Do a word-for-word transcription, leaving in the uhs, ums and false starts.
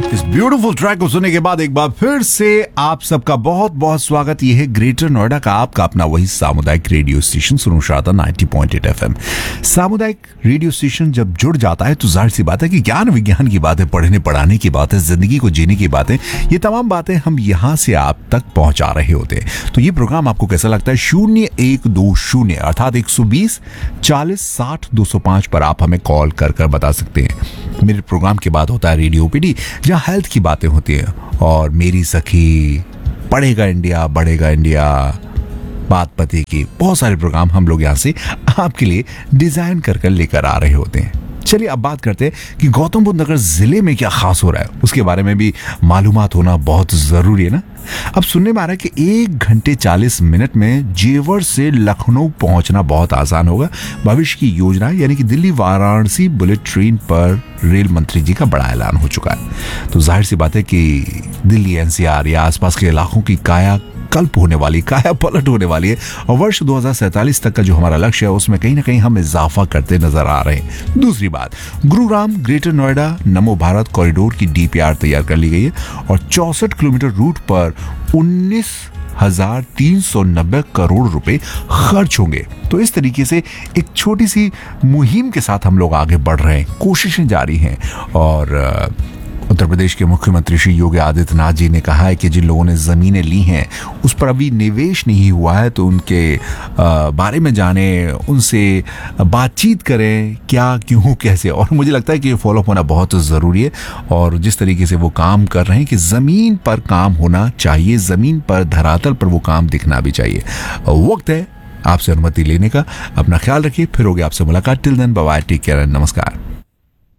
इस beautiful track को सुनने के बाद एक बार फिर से आप सबका बहुत बहुत स्वागत। ये है ग्रेटर नोएडा का आपका अपना वही सामुदायिक रेडियो स्टेशन सुनो शारदा नब्बे पॉइंट आठ एफएम। सामुदायिक रेडियो स्टेशन जब जुड़ जाता है तो जाहिर सी बात है कि ज्ञान विज्ञान की बातें, पढ़ने पढ़ाने की बातें, जिंदगी को जीने की बातें, ये तमाम बातें हम यहाँ से आप तक पहुंचा रहे होते हैं। तो ये प्रोग्राम आपको कैसा लगता है? शून्य एक दो शून्य अर्थात एक सौ बीस चालीस साठ दो सौ पांच पर आप हमें कॉल कर कर बता सकते हैं। मेरे प्रोग्राम के बाद होता है रेडियो ओपीडी, जहाँ हेल्थ की बातें होती हैं, और मेरी सखी, पढ़ेगा इंडिया बढ़ेगा इंडिया, बात पते की, बहुत सारे प्रोग्राम हम लोग यहाँ से आपके लिए डिजाइन कर कर लेकर आ रहे होते हैं। चलिए अब बात करते हैं कि गौतम बुद्ध नगर जिले में क्या खास हो रहा है, उसके बारे में भी मालूमात होना बहुत जरूरी है ना। अब सुनने में आ रहा है कि एक घंटे चालीस मिनट में जेवर से लखनऊ पहुंचना बहुत आसान होगा। भविष्य की योजना यानी कि दिल्ली वाराणसी बुलेट ट्रेन पर रेल मंत्री जी का बड़ा ऐलान हो चुका है। तो जाहिर सी बात है कि दिल्ली एनसीआर या आसपास के इलाकों की काया कल्प होने वाली, काया पलट होने वाली है, और वर्ष दो हज़ार सैंतालीस तक का जो हमारा लक्ष्य है उसमें कहीं ना कहीं हम इजाफा करते नजर आ रहे हैं। दूसरी बात, गुरुग्राम ग्रेटर नोएडा नमो भारत कॉरिडोर की डीपीआर तैयार कर ली गई है और चौसठ किलोमीटर रूट पर उन्नीस हजार तीन सौ नब्बे करोड़ रुपए खर्च होंगे। तो इस तरीके से एक छोटी सी मुहिम के साथ हम लोग आगे बढ़ रहे हैं, कोशिशें जारी हैं। और उत्तर प्रदेश के मुख्यमंत्री श्री योगी आदित्यनाथ जी ने कहा है कि जिन लोगों ने जमीनें ली हैं उस पर अभी निवेश नहीं हुआ है, तो उनके बारे में जाने, उनसे बातचीत करें, क्या, क्यों, कैसे। और मुझे लगता है कि ये फॉलो होना बहुत ज़रूरी है। और जिस तरीके से वो काम कर रहे हैं कि ज़मीन पर काम होना चाहिए, ज़मीन पर, धरातल पर वो काम दिखना भी चाहिए। वक्त है आपसे अनुमति लेने का। अपना ख्याल रखिए, फिर होगी आपसे मुलाकात। Till then bye bye, take care and नमस्कार।